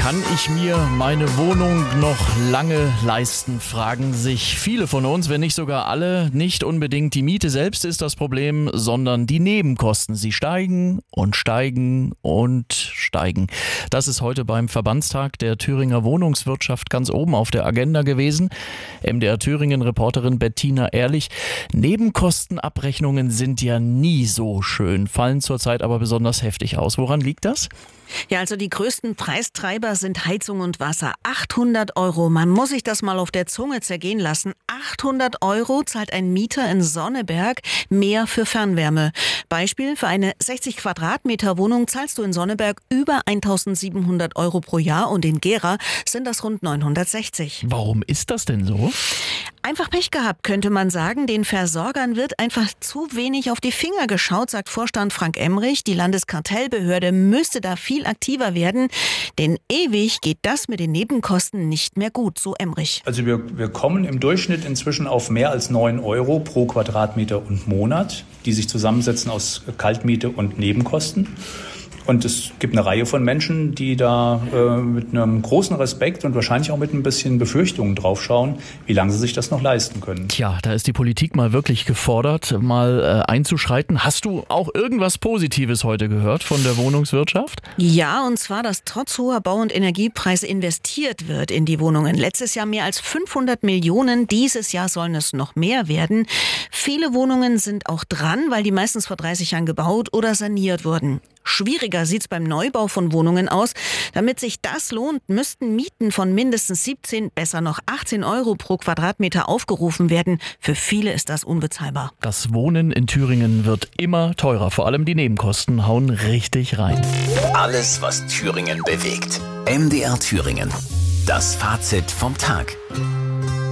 Kann ich mir meine Wohnung noch lange leisten, fragen sich viele von uns, wenn nicht sogar alle. Nicht unbedingt die Miete selbst ist das Problem, sondern die Nebenkosten. Sie steigen und steigen und steigen. Das ist heute beim Verbandstag der Thüringer Wohnungswirtschaft ganz oben auf der Agenda gewesen. MDR Thüringen-Reporterin Bettina Ehrlich. Nebenkostenabrechnungen sind ja nie so schön, fallen zurzeit aber besonders heftig aus. Woran liegt das? Ja, also die größten Preistreiber sind Heizung und Wasser. 800 €. Man muss sich das mal auf der Zunge zergehen lassen. 800 € zahlt ein Mieter in Sonneberg mehr für Fernwärme. Beispiel: Für eine 60 Quadratmeter Wohnung zahlst du in Sonneberg über 1.700 € pro Jahr und in Gera sind das rund 960. Warum ist das denn so? Einfach Pech gehabt, könnte man sagen. Den Versorgern wird einfach zu wenig auf die Finger geschaut, sagt Vorstand Frank Emrich. Die Landeskartellbehörde müsste da viel aktiver werden, denn ewig geht das mit den Nebenkosten nicht mehr gut, so Emrich. Also wir kommen im Durchschnitt inzwischen auf mehr als 9 € pro Quadratmeter und Monat, die sich zusammensetzen aus Kaltmiete und Nebenkosten. Und es gibt eine Reihe von Menschen, die da mit einem großen Respekt und wahrscheinlich auch mit ein bisschen Befürchtungen draufschauen, wie lange sie sich das noch leisten können. Tja, da ist die Politik mal wirklich gefordert, mal einzuschreiten. Hast du auch irgendwas Positives heute gehört von der Wohnungswirtschaft? Ja, und zwar, dass trotz hoher Bau- und Energiepreise investiert wird in die Wohnungen. Letztes Jahr mehr als 500 Millionen, dieses Jahr sollen es noch mehr werden. Viele Wohnungen sind auch dran, weil die meistens vor 30 Jahren gebaut oder saniert wurden. Schwieriger sieht's beim Neubau von Wohnungen aus. Damit sich das lohnt, müssten Mieten von mindestens 17, besser noch 18 € pro Quadratmeter aufgerufen werden. Für viele ist das unbezahlbar. Das Wohnen in Thüringen wird immer teurer. Vor allem die Nebenkosten hauen richtig rein. Alles, was Thüringen bewegt. MDR Thüringen. Das Fazit vom Tag.